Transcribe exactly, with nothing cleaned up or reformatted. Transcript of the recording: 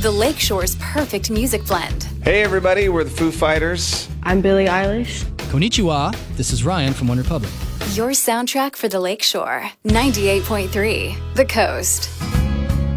the Lakeshore's perfect music blend. Hey everybody, we're the Foo Fighters. I'm Billie Eilish. Konnichiwa, this is Ryan from OneRepublic. Your soundtrack for the Lakeshore. ninety-eight point three, The Coast.